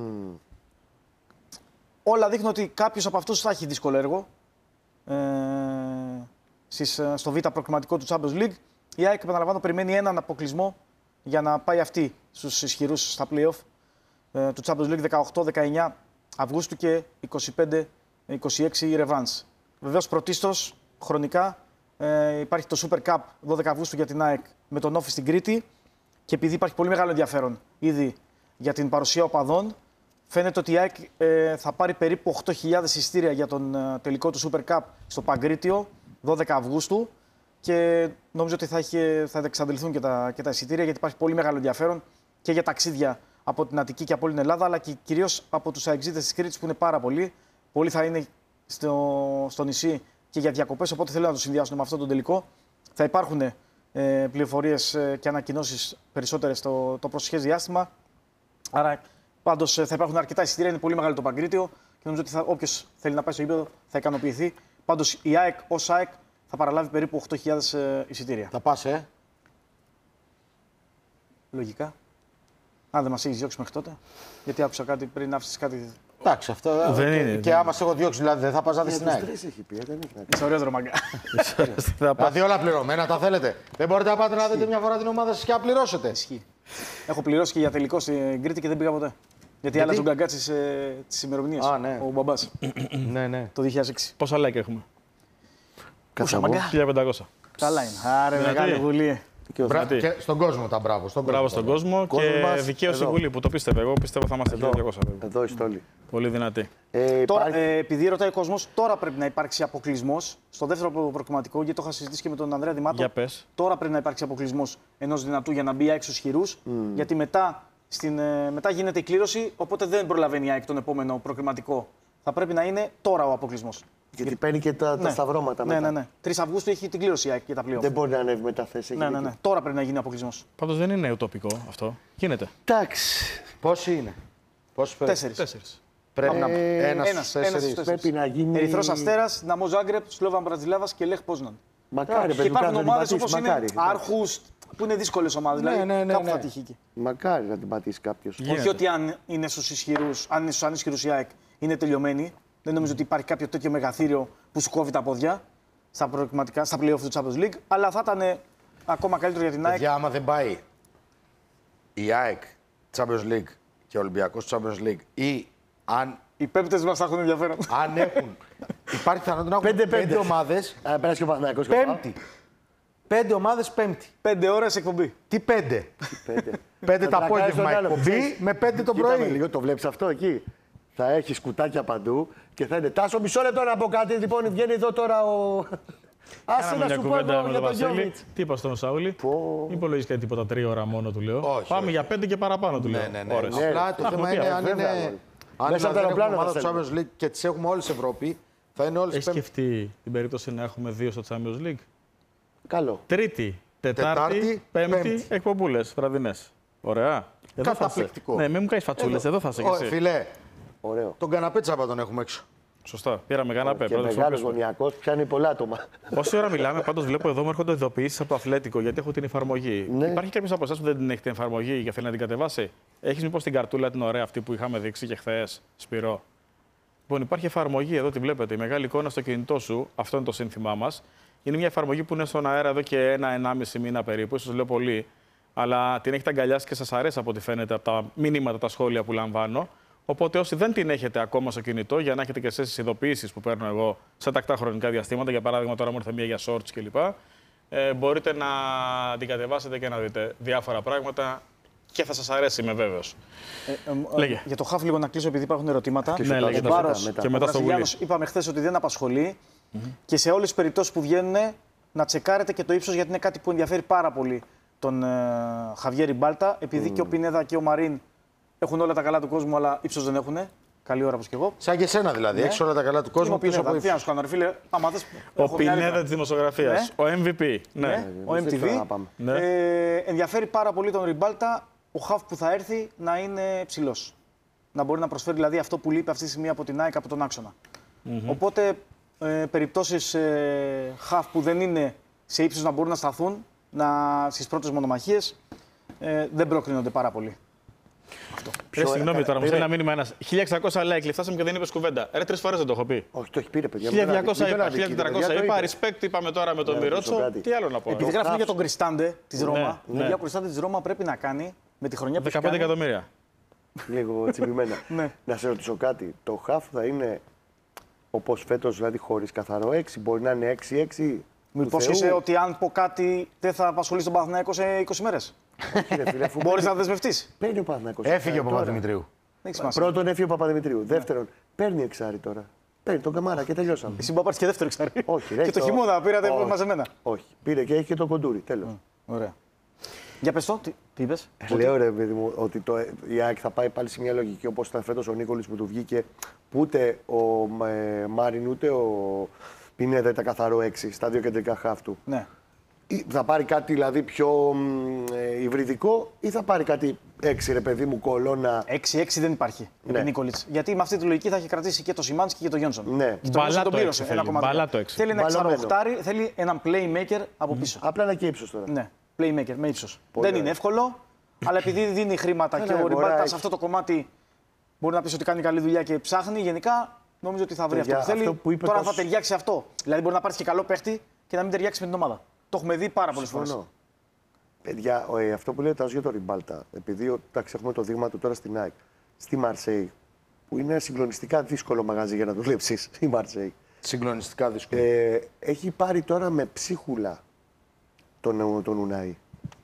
Όλα δείχνουν ότι κάποιος από αυτούς θα έχει δύσκολο έργο. Ε... στο Β' προκριματικό του Champions League. Η ΑΕΚ, επαναλαμβάνω, περιμένει έναν αποκλεισμό για να πάει αυτή στους ισχυρούς στα play-off ε, του Champions League δεκαοκτώ δεκαεννιά Αυγούστου και είκοσι πέντε είκοσι έξι Revans. Βεβαίως, πρωτίστως, χρονικά, ε, υπάρχει το Super Cup δώδεκα Αυγούστου για την ΑΕΚ με τον Όφη στην Κρήτη και επειδή υπάρχει πολύ μεγάλο ενδιαφέρον ήδη για την παρουσία οπαδών, φαίνεται ότι η ΑΕΚ ε, θα πάρει περίπου οκτώ χιλιάδες εισιτήρια για τον ε, τελικό του Super Cup στο Παγκρίτιο δώδεκα Αυγούστου και νομίζω ότι θα, έχει, θα εξαντληθούν και τα, και τα εισιτήρια γιατί υπάρχει πολύ μεγάλο ενδιαφέρον και για ταξίδια από την Αττική και από όλη την Ελλάδα αλλά και κυρίως από τους αεξίδες της Κρήτης που είναι πάρα πολλοί. Πολλοί θα είναι στο, στο νησί και για διακοπές, οπότε θέλω να το συνδυάσουν με αυτό το τελικό. Θα υπάρχουν ε, πληροφορίες ε, και ανακοινώσεις περισσότερες στο το προσεχές διάστημα. Άρα πάντως ε, θα υπάρχουν αρκετά εισιτήρια, είναι πολύ μεγάλο το Παγκρίτιο και νομίζω ότι όποιος θέλει να πάει στο γήπεδο θα ικανοποιηθεί. Πάντως η ΑΕΚ ως ΑΕΚ θα παραλάβει περίπου οκτώ χιλιάδες εισιτήρια. Θα πας, ε. Λογικά. Αν δεν μας έχεις διώξει μέχρι τότε. Γιατί άκουσα κάτι πριν, άφησες κάτι. Εντάξει, αυτό δεν και, είναι. Και άμα σε έχω διώξει, δηλαδή δεν θα πας να δεις την ΑΕΚ. Είσαι ωραίος δρομαγκά. Δηλαδή όλα πληρωμένα τα θέλετε. Δεν μπορείτε να πάτε να δείτε μια φορά την ομάδα σας και να πληρώσετε. Ισχύει. Έχω πληρώσει και για τελικό στην Κρήτη και δεν πήγα ποτέ. Γιατί άλλαζε ο Γκαγκάτσης ε, τις ημερομηνίες. Α, ναι. Ο μπαμπάς. ναι, ναι. Το δύο χιλιάδες έξι. Πόσα like έχουμε? Πόσα μαγκά. χίλια πεντακόσια. Καλά είναι. Άρε, μεγάλη βουλή. Μπρα... Και στον κόσμο τα μπράβο. Στον μπράβο κόσμο, στον κόσμο και δικαίωση η εδώ. Βουλή που το πίστευε. Εγώ πιστεύω θα είμαστε χίλια διακόσια. Εδώ η στόλη. Πολύ δυνατή. Ε, Τώρα, υπάρχει... ε, επειδή ρωτάει ο κόσμος, τώρα πρέπει να υπάρξει αποκλεισμός στο δεύτερο προκριματικό, γιατί το είχα συζητήσει και με τον Ανδρέα Δημάτο. Για πες. Τώρα πρέπει να υπάρξει αποκλεισμός ενός δυνατού για να μπει έξω ισχυρούς, mm. γιατί μετά, στην, ε, μετά γίνεται η κλήρωση, οπότε δεν προλαβαίνει η ΑΕΚ τον επόμενο προκριματικό. Θα πρέπει να είναι τώρα ο αποκλεισμός. Γιατί Για... παίρνει και τα, ναι. τα σταυρώματα ναι, μετά. Ναι, ναι. τρεις Αυγούστου έχει την κλήρωση η ΑΕΚ για τα πλοία. Δεν μπορεί να ανέβει μετά θέση. Ναι, ναι, ναι. Τώρα πρέπει να γίνει ο αποκλεισμός. Πάντως δεν είναι ουτοπικό αυτό. Γίνεται. Εντάξει. Πόσοι είναι? Πόσοι Τέσσερις. Τέσσερις. Πρέπει να Ε, ένας, ένας, τέσσερις. ένας, Πρέπει να γίνει. Ερυθρός Αστέρας, Δυναμό Ζάγκρεπ, Σλόβαν Μπρατζιλάβας και Λεχ Πόζναν. Μακάρι, Και παιδί, υπάρχουν να την ομάδες πατήσει, όπως είναι μακάρι. Άρχους, που είναι δύσκολες ομάδες. Ναι, δηλαδή ναι, ναι, κάπου ναι. θα τύχει εκεί. Μακάρι να την πατήσει κάποιο. Γίνεται. Όχι ότι αν είναι στους ισχυρούς, αν είναι στους ανίσχυρους η ΑΕΚ είναι τελειωμένη. Δεν νομίζω ότι υπάρχει κάποιο τέτοιο μεγαθύριο που σου κόβει τα πόδια στα προκριματικά, στα play-off του Champions League. Αλλά θα ήταν ακόμα καλύτερο για την ΑΕΚ. Για άμα δεν πάει η ΑΕΚ Champions League και ο Ολυμπιακός Champions League ή αν, Οι πέμπτες μας θα έχουν ενδιαφέρον. αν έχουν. Υπάρχει πιθανότητα να έχουν Πέντε, πέντε, πέντε. ομάδες. Α, πέρασε και ο Παναθηναϊκός. Πέμπτη. Πέντε ομάδες πέμπτη. Πέντε ώρες εκπομπή. Τι πέντε? Πέντε. Πέντε το Θα τρακάρεις απόγευμα τον άλλο, εκπομπή ξέρεις. με πέντε το Κοίτα με πρωί. λίγο, το βλέπεις αυτό εκεί. Θα έχει κουτάκια παντού και θα είναι Τάσο, μισό λεπτό να πω κάτι. Λοιπόν, βγαίνει εδώ τώρα ο. Άσε Κάναμε να μια σου πω κουβέντα εγώ με για τον τον Βασίλη. Γιώβιτς. Τι είπα στον Σαούλη. Πω. Μην υπολογίζει τίποτα τρία ώρα μόνο του λέω. Όχι, Πάμε όχι. για πέντε και παραπάνω του λέω. Ναι, ναι, ναι. Ώρες. Ναι, Απλά ρε. το Τα θέμα έχουμε πει, είναι αν βέβαια, είναι. μόνο. Αν Μέσα από το δηλαδή έχουμε αεροπλάνο ομάδα θα του στέλνουμε. Champions League και τις έχουμε όλες Ευρώπη, θα είναι όλες Έχει πέμπτη. σκεφτεί την περίπτωση να έχουμε δύο στο Champions League. Καλό. Τρίτη, Τετάρτη, Τετάρτη, Πέμπτη, Πέμπτη. εκπομπούλες βραδινές. Ωραία. Εδώ θα είσαι. Καταπληκτικό. Ναι, μην μου κάνεις φατσούλες, εδώ θα είσαι κι Ω, εσύ. Φιλέ, Ωραίο. τον καναπέ τσάπα τον έχουμε έξω. Σωστά. Πήραμε καναπέ. Και πρώτα μεγάλο χρησιμοποιήσουμε. γωνιακό πιάνει πολλά άτομα. Όση ώρα μιλάμε, πάντως βλέπω εδώ μου έρχονται ειδοποιήσεις από το Αθλέτικο γιατί έχω την εφαρμογή. Ναι. Υπάρχει κάποιος από εσάς που δεν την έχει την εφαρμογή και θέλει να την κατεβάσει. Έχεις μήπως την καρτούλα την ωραία αυτή που είχαμε δείξει και χθες, Σπυρό? Λοιπόν, υπάρχει εφαρμογή εδώ, τη βλέπετε. Η μεγάλη εικόνα στο κινητό σου, αυτό είναι το σύνθημά μας. Είναι μια εφαρμογή που είναι στον αέρα εδώ και ένα-ενάμιση μήνα περίπου, ίσως λέω πολύ. Αλλά την έχετε αγκαλιάσει και σας αρέσει από ό,τι φαίνεται από τα μηνύματα, τα σχόλια που λαμβάνω. Οπότε, όσοι δεν την έχετε ακόμα στο κινητό, για να έχετε και εσείς τις ειδοποιήσεις που παίρνω εγώ σε τακτά χρονικά διαστήματα, για παράδειγμα, τώρα μου ήρθε μία για shorts κλπ. Ε, μπορείτε να την κατεβάσετε και να δείτε διάφορα πράγματα και θα σας αρέσει, είμαι βέβαιος. Ε, ε, Λέγε. Για το χαφ λίγο να κλείσω, επειδή υπάρχουν ερωτήματα. Ναι, λέγε. Ο Μπάρος, μετά. Και μετά ο στο Βραζιλιάνος, είπαμε χθες ότι δεν απασχολεί. Mm-hmm. Και σε όλες τις περιπτώσεις που βγαίνουν, να τσεκάρετε και το ύψος, γιατί είναι κάτι που ενδιαφέρει πάρα πολύ τον ε, Χαβιέρη Μπάλτα. Επειδή mm. και ο Πινέδα και ο Μαρίν έχουν όλα τα καλά του κόσμου, αλλά ύψος δεν έχουν. Καλή ώρα όπως και εγώ. Σαν και εσένα δηλαδή. Ναι. Έχεις όλα τα καλά του Ο κόσμου πίσω από Πινέδα, τι να ύψος. σου κάνω, ρε φίλε, άμα θες, Ο έχω μια Πινέδα ρήτρα. της δημοσιογραφίας. Ο εμ βι πι. Ναι. Ναι, ο δεν εμ τι βι. ξέρω να πάμε. Ναι. Ε, ενδιαφέρει πάρα πολύ τον Ριμπάλτα ο χαφ που θα έρθει να είναι ψηλός. Να μπορεί να προσφέρει δηλαδή αυτό που λείπει αυτή τη στιγμή από την ΑΕΚ, από τον άξονα. Mm-hmm. Οπότε ε, περιπτώσεις ε, χαφ που δεν είναι σε ύψος να μπορούν να σταθούν να, στις πρώτες μονομαχίες ε, δεν προκρίνονται πάρα πολύ. Ρε, συγγνώμη τώρα, μου πήρε- στέλνει ένα μήνυμα ένας. χίλια εξακόσια like, φτάσαμε και δεν είπες κουβέντα. Ρε, τρεις φορές δεν το έχω πει. Όχι, το έχει πει ρε παιδιά. χίλια μην τον διακόσια αδικείτε, είπα, μην τον χίλια τετρακόσια αδικείτε, είπα, παιδιά, το respect είπαμε τώρα με τον Ναι, Μιρότσο. ρωτήσω κάτι. Τι άλλο να πω. Επειδή το γράφουν χαφ- για τον Κριστάντε της Ρώμα, ναι. παιδιά, ο Κριστάντε της Ρώμα πρέπει να κάνει με τη χρονιά που έχει δεκαπέντε κάνει. εκατομμύρια. Λίγο τσιμπημένα. Ναι. Να σε ρωτήσω κάτι. Το χαφ θα είναι όπως φέτος, δηλαδή χωρίς καθαρό έξι. Μπορεί να είναι έξι έξι. Μου υπόσχεσαι ότι αν πω κάτι δεν θα απασχολήσει τον Παναθηναϊκό σε είκοσι μέρες. Μπορείς να δεσμευτείς. Παίρνει ο Παναθηναϊκός. Έφυγε ο Τώρα. Παπαδημητρίου. Δεν έχει σημασία. Πρώτον έφυγε ο Παπαδημητρίου. Δεύτερον, παίρνει εξάρι τώρα. Παίρνει τον Καμάρα και τελειώσαμε. Εσύ μπορεί να πάρεις και δεύτερο εξάρι. Όχι, ρε, Και το το- χειμώνα πήρατε Όχι. μαζεμένα. Όχι. Πήρε και έχει και το κοντούρι. Τέλος. Ωραία. Για πες το, τι, τι είπες. Λέω ρε παιδί μου ότι το, η ΑΕΚ θα πάει πάλι σε μια λογική όπως ήταν φέτος ο Νίκολης που του βγήκε που ούτε ο ε, Μάριν ούτε ο Πινέδα ήταν καθαρό έξι στα δύο κεντρικά χαφ του. Ναι. Ή θα πάρει κάτι δηλαδή πιο μ, ε, υβριδικό ή θα πάρει κάτι έξι ρε παιδί μου κολόνα. έξι έξι δεν υπάρχει. Ναι. Ναι. Νίκολιτς. Γιατί με αυτή τη λογική θα έχει κρατήσει και το Σιμάνσκι και το Γιόνσον. Ναι. Και το Μπαλά Γιόνσον τον το πλήρωσε. έξι Ένα θέλει. κομμάτι. Μπαλά το έξι. Θέλει ένα Μπαλωμένο. εξαροχτάρι, θέλει έναν playmaker από πίσω. Απλά ένα και ύψος τώρα. Ναι, playmaker με ύψος. Πολύ Δεν ωραία. είναι εύκολο, αλλά επειδή δίνει χρήματα Καλά, και ο αγορά Ριμπάλτα έχει. σε αυτό το κομμάτι μπορεί να πει ότι κάνει καλή δουλειά και ψάχνει, γενικά νομίζω ότι θα βρει Παιδιά, αυτό που θέλει. αυτό που είπε Τώρα τόσο- θα ταιριάξει αυτό. Δηλαδή μπορεί να πάρει και καλό παίχτη και να μην ταιριάξει με την ομάδα. Το έχουμε δει πάρα πολλές φορές. Συμφωνώ. Παιδιά, ε, αυτό που λέει ο Τάσος για το Ριμπάλτα, επειδή εντάξει, έχουμε το δείγμα του τώρα στην ΑΕΚ, στη Μαρσέη, που είναι συγκλονιστικά δύσκολο μαγαζί για να δουλέψεις η Μαρσέη. Συγκλονιστικά δύσκολο. Ε, έχει πάρει τώρα με ψίχουλα τον, τον Ουνάη.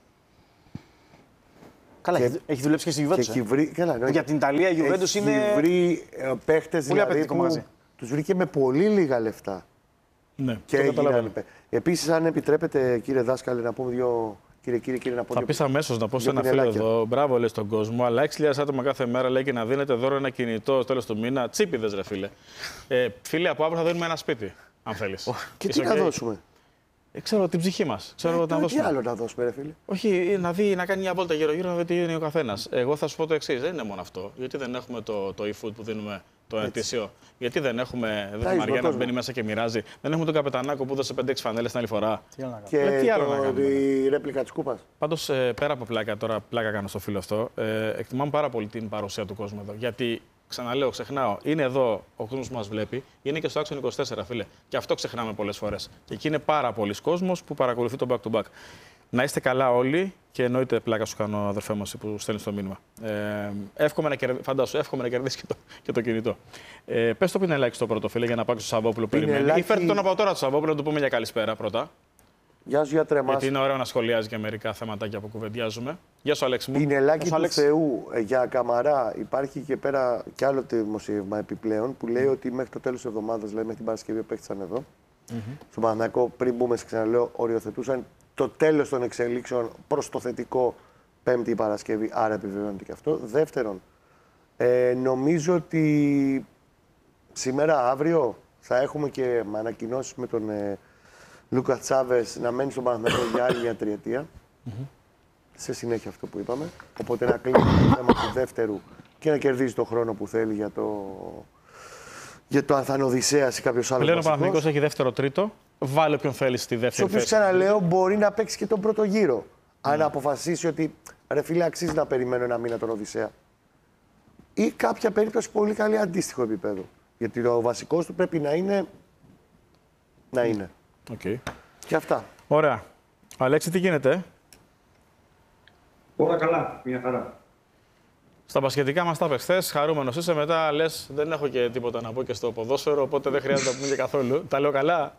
Καλά, και, έχει, έχει δουλέψει και στη Γιουβέντους. Ε. Βρει, καλά, ναι, για την Ιταλία η Γιουβέντους είναι. Έχει βρει ε, παίχτες δηλαδή που τους βρήκε με πολύ λίγα λεφτά. Ναι, και έγιναν. Επίσης, αν επιτρέπετε, κύριε δάσκαλε, να πούμε δύο. Κύριε, κύριε, κύριε, να πω θα πει αμέσως να πω σε ένα φίλο εδώ. Μπράβο, λέει στον κόσμο. Αλλά έξι χιλιάδες άτομα κάθε μέρα λέει και να δίνετε δώρο ένα κινητό στο τέλος του μήνα. Τσίπηδες, ρε φίλε. Ε, φίλε, από αύριο θα δίνουμε ένα σπίτι, αν θέλεις. Και τι okay. να δώσουμε. Ε, ξέρω την ψυχή μας. Ξέρω ε, να δώσουμε. Τι άλλο να δώσουμε, ρε φίλε. Όχι, να δει, να κάνει μια βόλτα γύρω-γύρω, να δει τι είναι ο καθένας. Εγώ θα σου πω το εξής: δεν είναι μόνο αυτό. Γιατί δεν έχουμε το, το e-food που δίνουμε το ετήσιο. Γιατί δεν έχουμε τη Μαριά να μπαίνει μέσα και μοιράζει. Δεν έχουμε τον Καπετανάκο που δώσε πέντε έξι φανέλες την άλλη φορά. Τι άλλο να κάνουμε. Και τι άλλο το, να κάνουμε. Η ρέπλικα της κούπας. Πάντως, ε, πέρα από πλάκα, τώρα πλάκα κάνω στο φίλο αυτό, ε, εκτιμάμε πάρα πολύ την παρουσία του κόσμου εδώ. Γιατί, ξαναλέω, ξεχνάω, είναι εδώ ο κόσμος που μας βλέπει, είναι και στο Action είκοσι τέσσερα, φίλε. Και αυτό ξεχνάμε πολλές φορές. Και εκεί είναι πάρα πολλοί κόσμος που παρακολουθεί το back to back. Να είστε καλά όλοι και εννοείται πλάκα σου κάνω, αδερφέ μας, που στέλνεις το μήνυμα. Ε, εύχομαι να κερδίσει, φαντάσου, εύχομαι να κερδίσει και το, και το κινητό. Ε, πες το Πινελάκι στο πρώτο, φίλε, για να πάω στο Σαββόπουλο. Περιμένει. Ή φέρτε τον από τώρα του Σαββόπουλο να του πούμε για καλησπέρα πρώτα. Γεια σου, γιατρέ μας. Γιατί είναι ωραίο να σχολιάζει και μερικά θεματάκια που κουβεντιάζουμε. Γεια σου, Αλέξη μου. Πινελάκι του Αλέξη. Θεού για Καμαρά. Υπάρχει και πέρα κι άλλο δημοσίευμα επιπλέον που λέει mm. ότι μέχρι το τέλος της εβδομάδας, λέει μέχρι την Παρασκευή που έχτισαν εδώ, mm-hmm. στον Παναθηναϊκό, πριν μπούμε, ξαναλέω, οριοθετούσαν το τέλος των εξελίξεων προς το θετικό Πέμπτη Παρασκευή, άρα επιβεβαιώνεται και αυτό. Δεύτερον, ε, νομίζω ότι σήμερα, αύριο, θα έχουμε και ανακοινώσεις με τον ε, Λούκα Τσάβες να μένει στον Παναθηναϊκό για άλλη μια τριετία. Mm-hmm. Σε συνέχεια αυτό που είπαμε. Οπότε να κλείνει το θέμα του δεύτερου και να κερδίζει το χρόνο που θέλει για το, για το αν θα είναι Οδυσσέας ή κάποιος άλλος. Πλέον ο Παναθηναϊκός έχει δεύτερο-τρίτο. Βάλε όποιον θέλει στη δεύτερη θέση. Σε όποιους ξαναλέω, μπορεί να παίξει και τον πρώτο γύρο. Mm. Αν αποφασίσει ότι ρε φίλε, αξίζει να περιμένω ένα μήνα τον Οδυσσέα. Ή κάποια περίπτωση πολύ καλή αντίστοιχο επίπεδο. Γιατί ο βασικός του πρέπει να είναι. Να είναι. Okay. Και αυτά. Ωραία. Αλέξη, τι γίνεται. Όλα καλά. Μια χαρά. Στα μπασκετικά μας τα είπες χθες, χαρούμενος είσαι, μετά λες δεν έχω και τίποτα να πω και στο ποδόσφαιρο, οπότε δεν χρειάζεται να πούμε και καθόλου. Τα λέω καλά.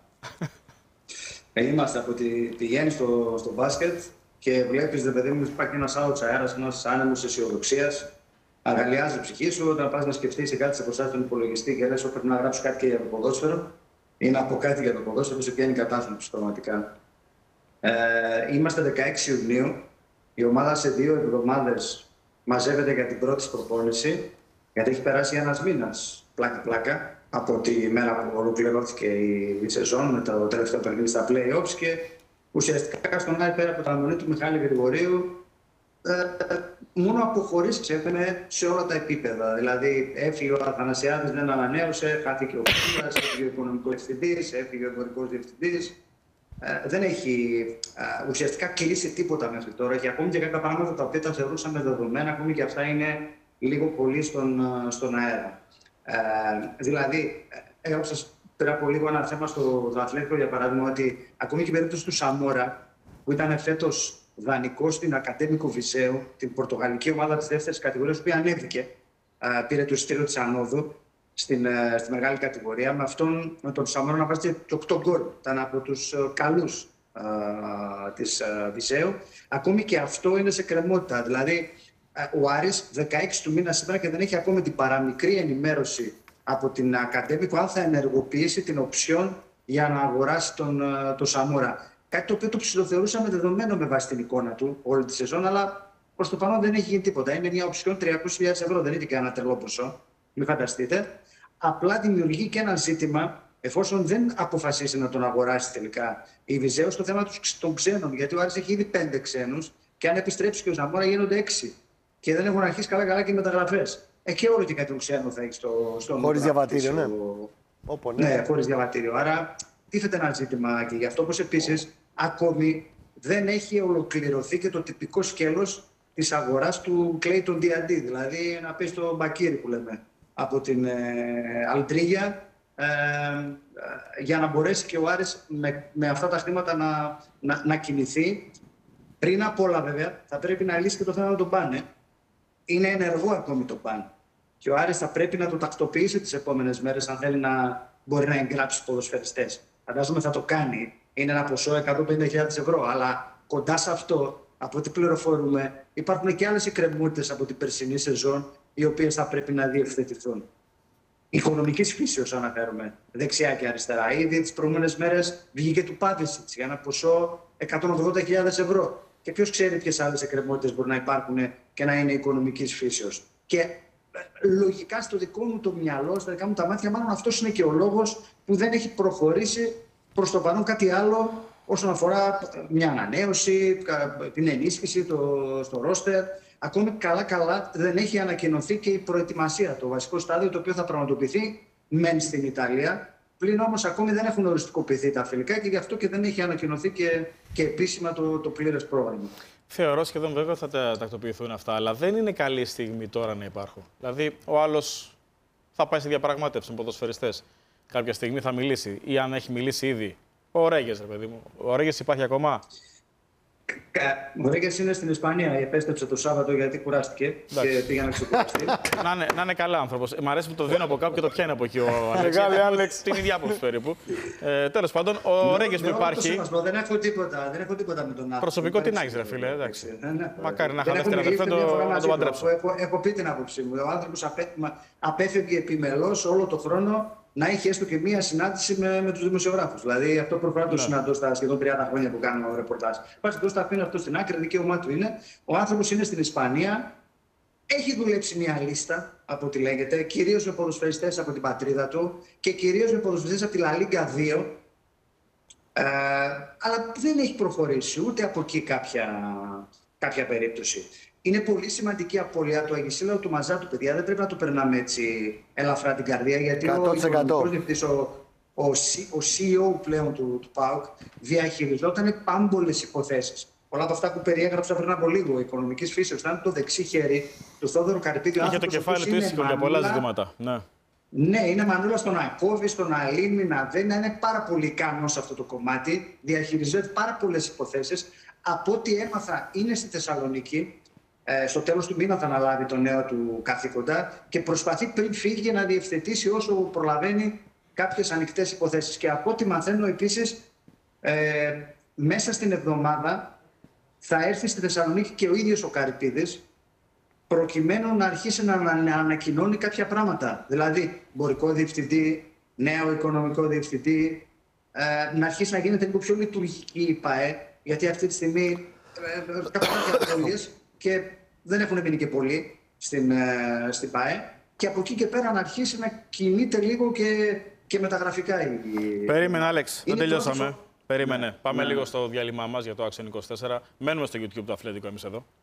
Είμαστε από τη, πηγαίνεις στο, στο μπάσκετ και βλέπεις, δε παιδί μου, υπάρχει ένας άλλος αέρας, ένας άνεμος αισιοδοξίας. Αγκαλιάζει η ψυχή σου όταν πας να σκεφτείς ή κάτι σε μπροστά στον υπολογιστή και λες: πρέπει να γράψω κάτι και για το ποδόσφαιρο ή να πω κάτι για το ποδόσφαιρο, σε πιάνει κατάθλιψη πραγματικά. Ε, είμαστε δεκαέξι Ιουνίου. Η ομάδα σε δύο εβδομάδες μαζεύεται για την πρώτη προπόνηση, γιατί έχει περάσει ένας μήνας πλάκα-πλάκα από τη μέρα που ολοκληρώθηκε η, η σεζόν με το τελευταίο παιχνίδι στα play-offs και ουσιαστικά στον Άρη, πέρα από την αναμονή του Μιχάλη Γρηγορίου, ε, μόνο αποχωρήσεις έφερε σε όλα τα επίπεδα. Δηλαδή έφυγε ο Αθανασιάδης, δεν ανανέωσε, χάθηκε ο Κούτας, έφυγε ο οικονομικός διευθυντής, έφυγε ο εμπορικός διευθυντής. Ε, δεν έχει ε, ουσιαστικά κλείσει τίποτα μέχρι τώρα και ακόμη και κάποια πράγματα τα οποία τα θεωρούσαμε δεδομένα, ακόμη και αυτά είναι λίγο πολύ στον, στον αέρα. Ε, δηλαδή, έχω σας πέρα από λίγο ένα θέμα στο Αθλέτικο, για παράδειγμα, ότι ακόμη και η περίπτωση του Σαμόρα, που ήταν φέτος δανεικός στην Ακαδέμικο Βυσσέου, την πορτογαλική ομάδα της δεύτερης κατηγορίας, που ανέβηκε, ε, πήρε το εισιτήριο της ανόδου στην, ε, στη μεγάλη κατηγορία, με αυτόν με τον Σαμόρα να βάζει και οκτώ γκολ. Ήταν από τους ε, καλούς ε, της ε, Βυσσέου. Ακόμη και αυτό είναι σε κρεμότητα. Δηλαδή, ο Άρης δεκαέξι του μήνα σήμερα και δεν έχει ακόμη την παραμικρή ενημέρωση από την Ακαδέμικο αν θα ενεργοποιήσει την οψιόν για να αγοράσει τον, τον Σαμόρα. Κάτι το οποίο το ψιλοθεωρούσαμε δεδομένο με βάση την εικόνα του όλη τη σεζόν, αλλά προς το παρόν δεν έχει γίνει τίποτα. Είναι μια οψιόν τριακόσιες χιλιάδες ευρώ, δεν είναι και ένα τρελό ποσό, μην φανταστείτε. Απλά δημιουργεί και ένα ζήτημα, εφόσον δεν αποφασίσει να τον αγοράσει τελικά η Βυζέου, στο θέμα των ξένων. Γιατί ο Άρης έχει ήδη πέντε ξένους και αν επιστρέψει και ο Σαμόρα γίνονται έξι. Και δεν έχουν αρχίσει καλά-καλά και οι μεταγραφές. Ε, και όλο και κάτι ξένο θα έχει στο, στο χωρίς διαβατήριο, ναι. Όπο, ναι. Ναι, χωρίς διαβατήριο. Άρα τίθεται ένα ζήτημα και γι' αυτό, όπως επίσης ακόμη δεν έχει ολοκληρωθεί και το τυπικό σκέλος της αγοράς του Clayton ντι εν ντι. Δηλαδή να πει στο Μπακίρι που λέμε από την ε, Αλτρίγια, ε, ε, για να μπορέσει και ο Άρης με, με αυτά τα χρήματα να, να, να κινηθεί. Πριν απ' όλα, βέβαια, θα πρέπει να λύσει και το θέμα με τον Παν. Είναι ενεργό ακόμη το Παν. Και ο Άρης θα πρέπει να το τακτοποιήσει τις επόμενες μέρες, αν θέλει να μπορεί να εγγράψει ποδοσφαιριστές. Φαντάζομαι θα το κάνει. Είναι ένα ποσό εκατόν πενήντα χιλιάδες ευρώ. Αλλά κοντά σε αυτό, από ό,τι πληροφορούμε, υπάρχουν και άλλες εκκρεμότητες από την περσινή σεζόν, οι οποίες θα πρέπει να διευθετηθούν. Οικονομικής φύσεως αναφέρομαι, δεξιά και αριστερά. Ήδη τις προηγούμενες μέρες βγήκε του Πάβησιτς για ένα ποσό εκατόν ογδόντα χιλιάδες ευρώ. Και ποιος ξέρει ποιες άλλες εκκρεμότητες μπορεί να υπάρχουν και να είναι οικονομικής φύσεως. Και λογικά στο δικό μου το μυαλό, στα δικά μου τα μάτια, μάλλον αυτός είναι και ο λόγος που δεν έχει προχωρήσει προς το παρόν κάτι άλλο όσον αφορά μια ανανέωση, την ενίσχυση το, στο ρόστερ. Ακόμη καλά-καλά δεν έχει ανακοινωθεί και η προετοιμασία, το βασικό στάδιο το οποίο θα πραγματοποιηθεί μεν στην Ιταλία. Πλην όμως ακόμη δεν έχουν οριστικοποιηθεί τα φιλικά και γι' αυτό και δεν έχει ανακοινωθεί και, και επίσημα το, το πλήρες πρόγραμμα. Θεωρώ σχεδόν βέβαια θα τα τακτοποιηθούν αυτά, αλλά δεν είναι καλή στιγμή τώρα να υπάρχουν. Δηλαδή, ο άλλος θα πάει σε διαπραγμάτευση με ποδοσφαιριστές. Κάποια στιγμή θα μιλήσει, ή αν έχει μιλήσει ήδη. Ο Ρέγες, ρε παιδί μου. Ο Ρέγες υπάρχει ακόμα. Ο Ρέγες είναι στην Ισπανία. Επέστρεψε το Σάββατο γιατί κουράστηκε. Εντάξει. Και πήγε να ξεκουραστεί. να, είναι, να είναι καλά άνθρωπος. Μ' αρέσει που το δίνω από κάπου και το πιάνει από εκεί ο Άλεξ. Άλεξ. Την ίδια άποψη περίπου. Ε, τέλος πάντων, ο Ρέγες που υπάρχει. Δεν έχω τίποτα, δεν έχω τίποτα με τον άνθρωπο. Προσωπικό τι να έχεις, ρε φίλε. Εντάξει. Μακάρι να είχα δεύτερη αδερφή να τον παντρέψω. Έχω πει την άποψή μου. Ο άνθρωπος απέφευγε επιμελώς όλο το χρόνο να έχει έστω και μία συνάντηση με, με τους δημοσιογράφους. Δηλαδή, αυτό προφανώς το συναντώ στα σχεδόν τριάντα χρόνια που κάνω ρεπορτάζ. Πάση τόσο τα αφήνω αυτό στην άκρη, δικαίωμά του είναι. Ο άνθρωπος είναι στην Ισπανία, έχει δουλέψει μία λίστα, από ό,τι λέγεται, κυρίως με ποδοσφαιριστές από την πατρίδα του και κυρίως με ποδοσφαιριστές από τη La Liga δύο. Ε, αλλά δεν έχει προχωρήσει ούτε από εκεί κάποια, κάποια περίπτωση. Είναι πολύ σημαντική απώλεια του Αγισίλαου του Μαζάτου, παιδιά. Δεν πρέπει να το περνάμε έτσι ελαφρά την καρδία, γιατί ο οικονομικός διευθυντής, ο, ο, ο σι ι ο πλέον του, του ΠΑΟΚ, διαχειριζόταν πάμπολες υποθέσεις. Πολλά από αυτά που περιέγραψα πριν από λίγο, οικονομικής φύσεως, ήταν το δεξί χέρι του Θόδωρου Καρυπίδη. Είχε το κεφάλι του ήσυχο για πολλά ζητήματα. Ναι. Ναι, είναι μανούλα στο να κόβει, στο να λύνει, να δεν είναι πάρα πολύ ικανό σε αυτό το κομμάτι. Διαχειριζόταν πάρα πολλές υποθέσεις. Από ό,τι έμαθα, είναι στη Θεσσαλονίκη. Ε, στο τέλος του μήνα θα αναλάβει το νέο του καθήκοντα και προσπαθεί πριν φύγει να διευθετήσει όσο προλαβαίνει κάποιες ανοιχτές υποθέσεις. Και από ό,τι μαθαίνω επίσης, ε, μέσα στην εβδομάδα θα έρθει στη Θεσσαλονίκη και ο ίδιος ο Καρυπίδης, προκειμένου να αρχίσει να ανακοινώνει κάποια πράγματα. Δηλαδή, εμπορικό διευθυντή, νέο οικονομικό διευθυντή, ε, να αρχίσει να γίνεται λίγο πιο λειτουργική η ΠΑΕ, γιατί αυτή τη στιγμή ε, κάποιες απολύες και δεν έχουν μείνει και πολλοί στην, ε, στην ΠΑΕ. Και από εκεί και πέρα να αρχίσει να κινείται λίγο και, και μεταγραφικά. Η... Περίμενε, Άλεξ, δεν τελειώσαμε. Τόσο... Περίμενε. Ναι. Πάμε ναι. λίγο στο διάλειμμα μας για το Action είκοσι τέσσερα. Μένουμε στο YouTube του Αθλητικού εμείς εδώ.